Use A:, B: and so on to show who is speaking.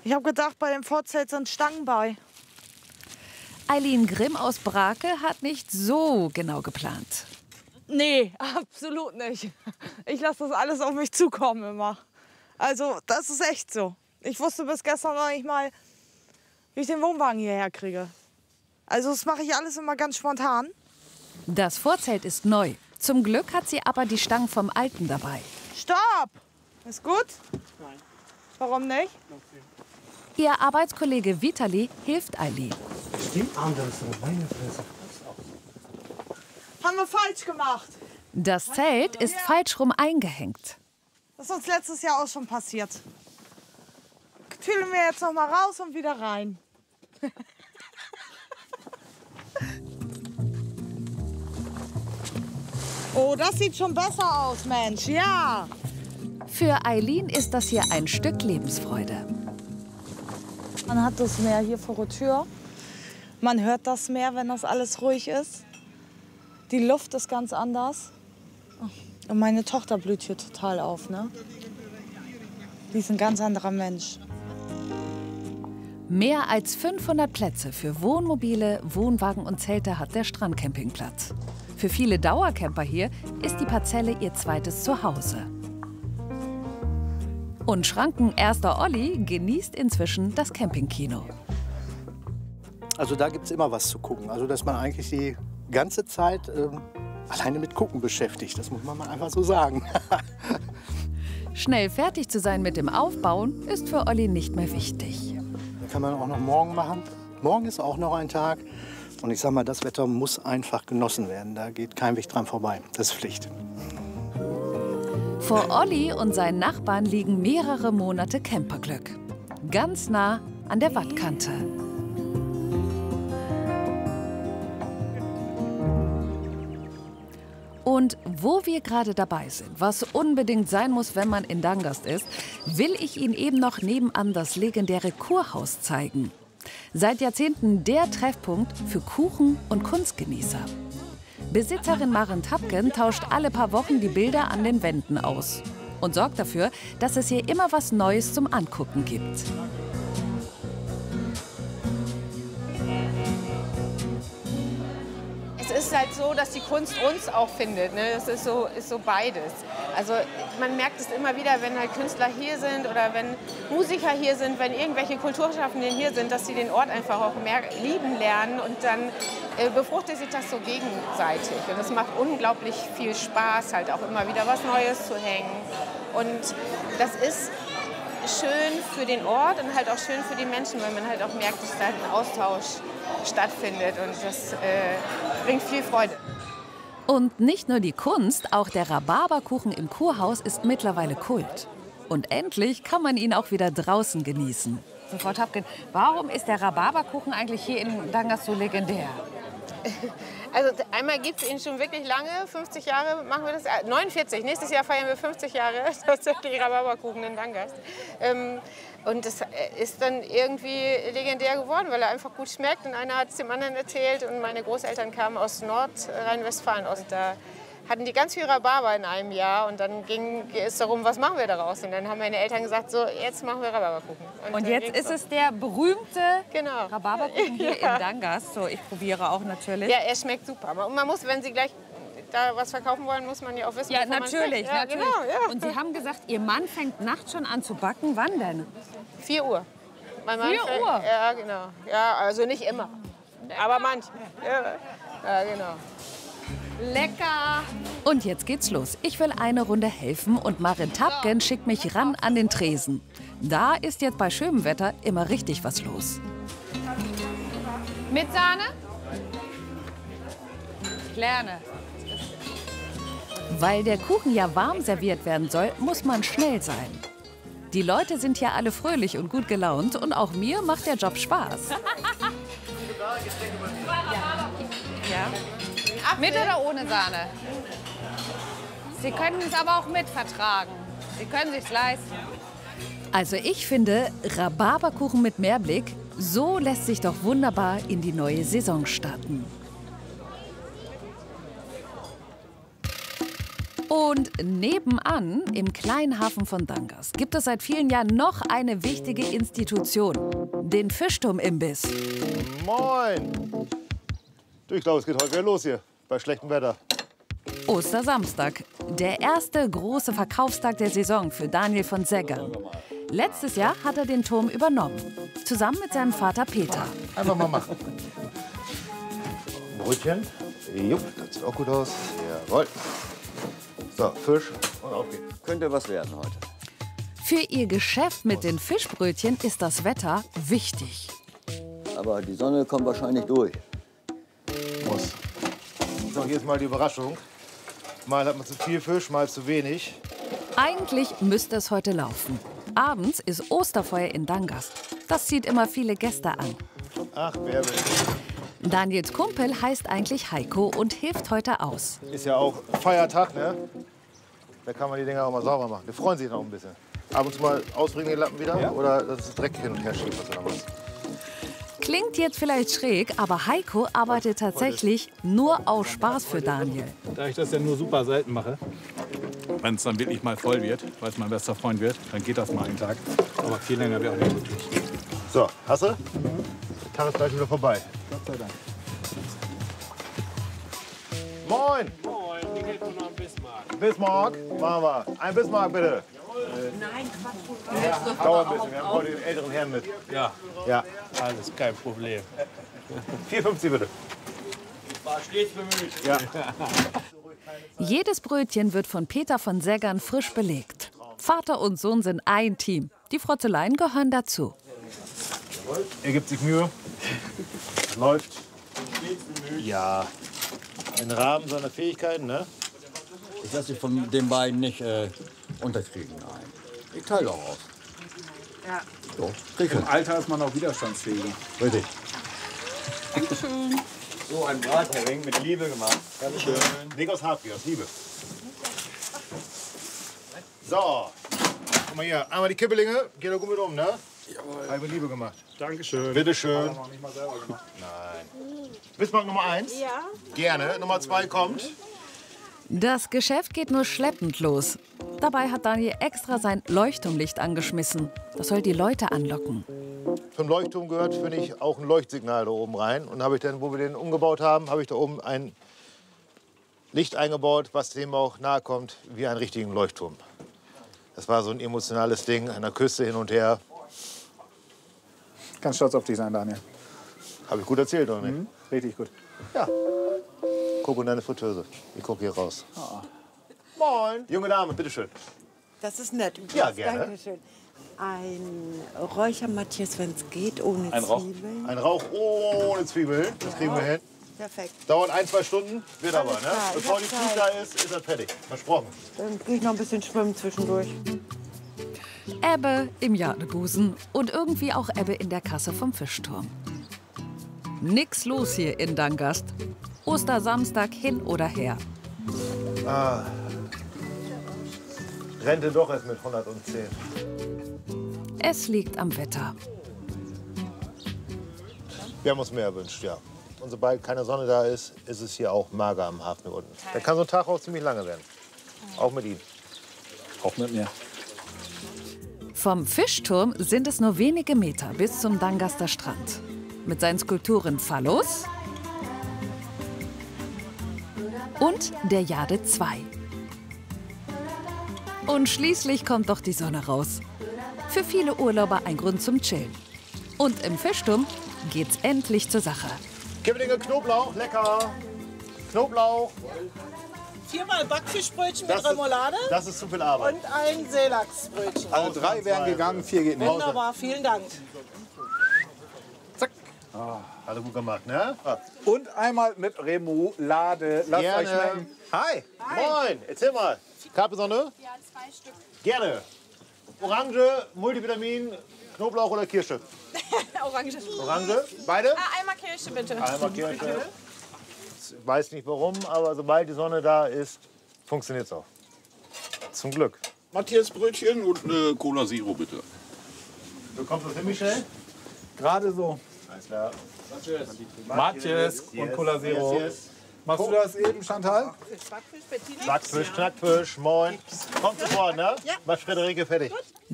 A: Ich habe gedacht, bei dem Vorzelt sind Stangen bei.
B: Eileen Grimm aus Brake hat nicht so genau geplant.
A: Nee, absolut nicht. Ich lasse das alles auf mich zukommen immer. Also, das ist echt so. Ich wusste bis gestern noch nicht mal, wie ich den Wohnwagen hierher kriege. Also, das mache ich alles immer ganz spontan.
B: Das Vorzelt ist neu. Zum Glück hat sie aber die Stangen vom Alten dabei.
A: Stopp! Ist gut?
C: Nein.
A: Warum nicht?
B: Ihr Arbeitskollege Vitali hilft Eileen.
C: Stimmt anders, meine Fresse.
A: Haben wir falsch gemacht.
B: Das Zelt ist falsch rum eingehängt.
A: Das ist uns letztes Jahr auch schon passiert. Tüdeln wir jetzt noch mal raus und wieder rein. Oh, das sieht schon besser aus, Mensch. Ja.
B: Für Eileen ist das hier ein Stück Lebensfreude.
A: Man hat das Meer hier vor der Tür. Man hört das Meer, wenn das alles ruhig ist. Die Luft ist ganz anders. Und meine Tochter blüht hier total auf, ne? Die ist ein ganz anderer Mensch.
B: Mehr als 500 Plätze für Wohnmobile, Wohnwagen und Zelte hat der Strandcampingplatz. Für viele Dauercamper hier ist die Parzelle ihr zweites Zuhause. Und Schrankenerster Olli genießt inzwischen das Campingkino.
C: Also da gibt es immer was zu gucken. Also dass man eigentlich die ganze Zeit alleine mit Gucken beschäftigt. Das muss man mal einfach so sagen.
B: Schnell fertig zu sein mit dem Aufbauen ist für Olli nicht mehr wichtig.
C: Das kann man auch noch morgen machen. Morgen ist auch noch ein Tag. Und ich sag mal, das Wetter muss einfach genossen werden. Da geht kein Weg dran vorbei. Das ist Pflicht.
B: Vor Olli und seinen Nachbarn liegen mehrere Monate Camperglück. Ganz nah an der Wattkante. Und wo wir gerade dabei sind, was unbedingt sein muss, wenn man in Dangast ist, will ich Ihnen eben noch nebenan das legendäre Kurhaus zeigen. Seit Jahrzehnten der Treffpunkt für Kuchen- und Kunstgenießer. Besitzerin Maren Tapken tauscht alle paar Wochen die Bilder an den Wänden aus und sorgt dafür, dass es hier immer was Neues zum Angucken gibt.
D: Es ist halt so, dass die Kunst uns auch findet. Ne? Das ist so beides. Also man merkt es immer wieder, wenn halt Künstler hier sind oder wenn Musiker hier sind, wenn irgendwelche Kulturschaffenden hier sind, dass sie den Ort einfach auch mehr lieben lernen und dann befruchtet sich das so gegenseitig. Und es macht unglaublich viel Spaß, halt auch immer wieder was Neues zu hängen. Und das ist schön für den Ort und halt auch schön für die Menschen, weil man halt auch merkt, dass da ein Austausch stattfindet und das bringt viel Freude.
B: Und nicht nur die Kunst, auch der Rhabarberkuchen im Kurhaus ist mittlerweile Kult. Und endlich kann man ihn auch wieder draußen genießen.
E: Frau Tapken, warum ist der Rhabarberkuchen eigentlich hier in Dangast so legendär?
D: Also einmal gibt es ihn schon wirklich lange, 50 Jahre machen wir das, 49, nächstes Jahr feiern wir 50 Jahre tatsächlich Rhabarberkuchen in Dangast. Und das ist dann irgendwie legendär geworden, weil er einfach gut schmeckt und einer hat es dem anderen erzählt und meine Großeltern kamen aus Nordrhein-Westfalen, da hatten die ganz viel Rhabarber in einem Jahr und dann ging es darum, was machen wir daraus? Und dann haben meine Eltern gesagt, so jetzt machen wir Rhabarberkuchen.
E: Und jetzt ist es der berühmte
D: genau.
E: Rhabarberkuchen hier in Dangast. So, ich probiere auch natürlich.
D: Ja, er schmeckt super. Und man muss, wenn Sie gleich da was verkaufen wollen, muss man ja auch wissen,
E: ja,
D: wovon
E: natürlich,
D: man
E: natürlich.
D: Genau, ja.
E: Und Sie haben gesagt, Ihr Mann fängt nachts schon an zu backen. Wann denn?
D: 4 Uhr. Mein Mann
E: 4 Uhr?
D: Ja, genau. Ja, also nicht immer. Aber manchmal. Ja, genau.
E: Lecker!
B: Und jetzt geht's los. Ich will eine Runde helfen und Maren Tapken schickt mich ran an den Tresen. Da ist jetzt bei schönem Wetter immer richtig was los.
E: Mit Sahne? Gerne.
B: Weil der Kuchen ja warm serviert werden soll, muss man schnell sein. Die Leute sind ja alle fröhlich und gut gelaunt und auch mir macht der Job Spaß.
E: Ja. Mit oder ohne Sahne? Sie können es aber auch mit vertragen. Sie können sich's leisten.
B: Also ich finde, Rhabarberkuchen mit Meerblick, so lässt sich doch wunderbar in die neue Saison starten. Und nebenan, im kleinen Hafen von Dangast, gibt es seit vielen Jahren noch eine wichtige Institution. Den Fischturm-Imbiss.
F: Moin! Du, ich glaube, es geht heute wieder los hier, bei schlechtem Wetter.
B: Ostersamstag, der erste große Verkaufstag der Saison für Daniel von Seggern. Letztes Jahr hat er den Turm übernommen, zusammen mit seinem Vater Peter.
F: Einfach mal machen. Brötchen. Jupp, das sieht auch gut aus. Jawohl. So, Fisch und auf geht's.
G: Könnte was werden heute.
B: Für ihr Geschäft mit den Fischbrötchen ist das Wetter wichtig.
G: Aber die Sonne kommt wahrscheinlich durch.
F: Muss. So, hier ist mal die Überraschung. Mal hat man zu viel Fisch, mal zu wenig.
B: Eigentlich müsste es heute laufen. Abends ist Osterfeuer in Dangast. Das zieht immer viele Gäste an.
F: Ach, wer will.
B: Daniels Kumpel heißt eigentlich Heiko und hilft heute aus.
F: Ist ja auch Feiertag, ne? Da kann man die Dinger auch mal sauber machen. Die freuen sich noch ein bisschen. Ab und zu mal ausbringen die Lappen wieder, ja? Oder das ist Dreck hin und her schieben, was du da machst.
B: Klingt jetzt vielleicht schräg, aber Heiko arbeitet tatsächlich nur aus Spaß für Daniel.
H: Da ich das ja nur super selten mache, wenn es dann wirklich mal voll wird, weil es mein bester Freund wird, dann geht das mal einen Tag. Aber viel länger wäre auch nicht möglich.
F: So, hast du? Der Tag ist gleich wieder vorbei.
H: Gott sei Dank.
F: Moin!
I: Moin, wie geht's noch am Bismarck?
F: Bismarck, machen wir. Ein Bismarck bitte.
I: Nein,
F: Ja, dauert ein bisschen. Wir haben heute den älteren Herrn mit.
I: Ja,
F: Ja.
I: alles kein Problem.
F: 4,50 bitte.
I: War stets bemüht.
F: Ja.
B: Jedes Brötchen wird von Peter von Seggern frisch belegt. Vater und Sohn sind ein Team. Die Frotzeleien gehören dazu.
F: Er gibt sich Mühe. Läuft. Ja. Im Rahmen seiner Fähigkeiten, ne?
G: Ich lasse dich von den beiden nicht unterkriegen. Nein. Ich teile auch aus.
H: Ja.
G: So, krieg
H: Im
G: hin.
H: Alter ist man auch widerstandsfähiger.
F: Richtig.
H: Dankeschön.
G: So ein Brathering mit Liebe gemacht.
F: Dankeschön. Nicht aus Habgier, aus Liebe. So. Guck mal hier. Einmal die Kippelinge. Geht doch gut mit um, ne? Jawohl. Halbe Liebe gemacht.
H: Dankeschön.
F: Bitteschön.
H: Haben wir noch nicht mal selber gemacht.
F: Nein. Bismarck Nummer 1?
D: Ja.
F: Gerne. Nummer 2 kommt.
B: Das Geschäft geht nur schleppend los. Dabei hat Daniel extra sein Leuchtturmlicht angeschmissen. Das soll die Leute anlocken.
F: Zum Leuchtturm gehört, finde ich, auch ein Leuchtsignal da oben rein. Und habe ich dann, wo wir den umgebaut haben, habe ich da oben ein Licht eingebaut, was dem auch nahe kommt wie einen richtigen Leuchtturm. Das war so ein emotionales Ding an der Küste hin und her.
H: Ganz stolz auf dich sein, Daniel.
F: Habe ich gut erzählt, oder nicht?
H: Richtig gut.
F: Ja. Guck in deine Fritteuse. Ich gucke hier raus. Moin. Junge Dame, bitteschön.
J: Das ist nett.
F: Ja, gerne.
J: Dankeschön. Ein Räuchermatthias, wenn es geht, ohne Zwiebeln.
F: Ein Rauch ohne Zwiebeln. Das kriegen wir hin.
J: Perfekt.
F: Dauert 1-2 Stunden. Wird aber, ne?
J: klar, ich
F: Bevor
J: hab
F: die Flut da ist er fertig. Versprochen.
J: Dann gehe ich noch ein bisschen schwimmen zwischendurch.
B: Ebbe im Jadebusen und irgendwie auch Ebbe in der Kasse vom Fischturm. Nix los hier in Dangast. Ostersamstag hin oder her.
F: Rente doch erst mit 110.
B: Es liegt am Wetter.
F: Wir haben uns mehr erwünscht, ja. Und sobald keine Sonne da ist, ist es hier auch mager am Hafen hier unten. Da kann so ein Tag auch ziemlich lange werden. Auch mit ihm.
H: Auch mit mir.
B: Vom Fischturm sind es nur wenige Meter bis zum Dangaster Strand. Mit seinen Skulpturen Phallus und der Jade 2. Und schließlich kommt doch die Sonne raus. Für viele Urlauber ein Grund zum Chillen. Und im Fischturm geht's endlich zur Sache.
F: Kippelinge Knoblauch, lecker. Knoblauch.
K: 4-mal Backfischbrötchen mit Remoulade
F: Das ist zu viel Arbeit.
K: und ein Seelachsbrötchen.
H: Also 3 wären gegangen, 4 geht nicht.
K: Wunderbar, vielen Dank.
H: Zack.
F: Alle gut gemacht, ne?
H: Und einmal mit Remoulade. Lasst euch schmecken.
F: Hi. Moin. Erzähl mal. Capri-Sonne?
L: Ja, 2 Stück.
F: Gerne. Orange, Multivitamin, Knoblauch oder Kirsche?
L: Orange.
F: Orange? Beide?
L: Einmal Kirsche, bitte.
F: Einmal Kirsche. Ich weiß nicht warum, aber sobald die Sonne da ist, funktioniert es auch. Zum Glück.
M: Matthias Brötchen und eine Cola Zero, bitte.
F: Du kommst das hin, Michel?
H: Gerade so.
F: Alles klar.
H: Matthias und Cola Zero.
F: Yes, yes.
N: Machst du das eben, Chantal?
K: Backfisch, Bettina.
F: Backfisch, Knackfisch, moin. Kommt sofort, ne?
K: Ja.
F: Bei Friederike fertig.